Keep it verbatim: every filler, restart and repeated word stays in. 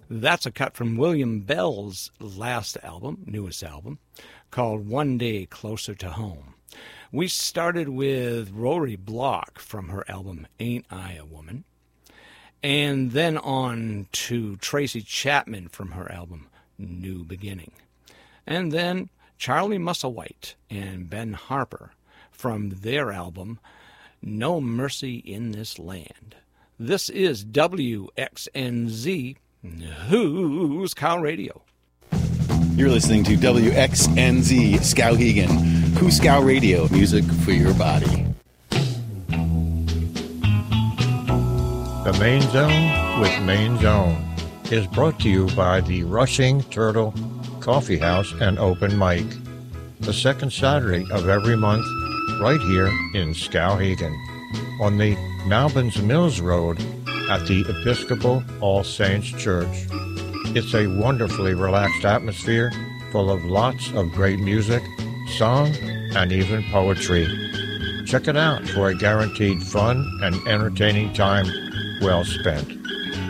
That's a cut from William Bell's last album, newest album, called One Day Closer to Home. We started with Rory Block from her album Ain't I a Woman, and then on to Tracy Chapman from her album New Beginning, and then Charlie Musselwhite and Ben Harper from their album No Mercy in This Land. This is W X N Z, Who's Cow Radio. You're listening to W X N Z Skowhegan, Who's Cow Radio, music for your body. The Main Zone with Main Zone is brought to you by the Rushing Turtle Coffee House and Open Mic, the second Saturday of every month, right here in Skowhegan, on the Malbins Mills Road at the Episcopal All Saints Church. It's a wonderfully relaxed atmosphere full of lots of great music, song, and even poetry. Check it out for a guaranteed fun and entertaining time well spent.